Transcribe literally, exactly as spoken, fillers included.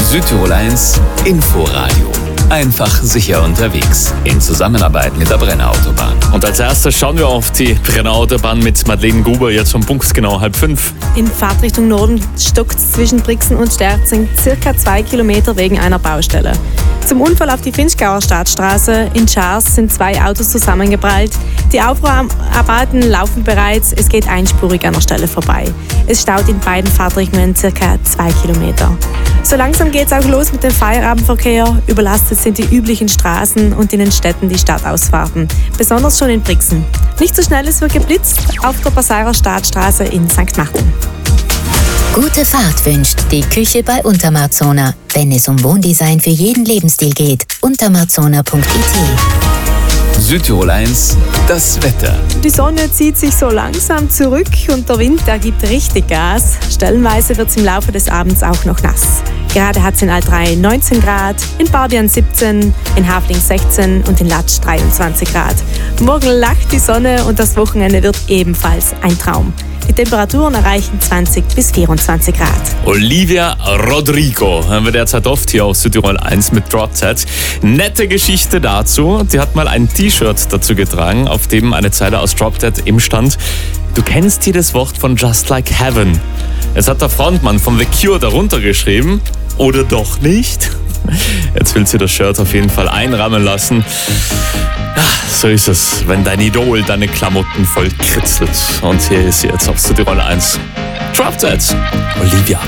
Südtirol eins Inforadio. Einfach sicher unterwegs. In Zusammenarbeit mit der Brenner Autobahn. Und als erstes schauen wir auf die Brenner Autobahn mit Madeleine Guber, jetzt um punktgenau halb fünf. In Fahrtrichtung Norden stockt es zwischen Brixen und Sterzing circa zwei Kilometer wegen einer Baustelle. Zum Unfall auf die Finchgauer Stadtstraße in Schaars sind zwei Autos zusammengeprallt. Die Aufräumarbeiten laufen bereits, es geht einspurig an der Stelle vorbei. Es staut in beiden Fahrtrichtungen circa zwei Kilometer. So langsam geht es auch los mit dem Feierabendverkehr. Überlastet sind die üblichen Straßen und in den Städten die Stadtausfahrten, besonders schon in Brixen. Nicht so schnell, es wird geblitzt auf der Passauer Stadtstraße in Sankt Martin. Gute Fahrt wünscht die Küche bei Untermarzona. Wenn es um Wohndesign für jeden Lebensstil geht, untermarzona punkt it. Südtirol eins, das Wetter. Die Sonne zieht sich so langsam zurück und der Wind, der gibt richtig Gas. Stellenweise wird es im Laufe des Abends auch noch nass. Gerade hat es in Altrei neunzehn Grad, in Barbian siebzehn, in Hafling sechzehn und in Latsch dreiundzwanzig Grad. Morgen lacht die Sonne und das Wochenende wird ebenfalls ein Traum. Die Temperaturen erreichen zwanzig bis vierundzwanzig Grad. Olivia Rodrigo haben wir derzeit oft hier auf Südtirol eins mit Drop Dead. Nette Geschichte dazu. Die hat mal ein T-Shirt dazu getragen, auf dem eine Zeile aus Drop Dead im stand: Du kennst jedes Wort von Just Like Heaven. Jetzt hat der Frontmann von The Cure darunter geschrieben, oder doch nicht? Jetzt will sie das Shirt auf jeden Fall einrahmen lassen. So ist es, wenn dein Idol deine Klamotten voll kritzelt. Und hier ist sie jetzt auf Südtirol eins. Drop Dead, Olivia.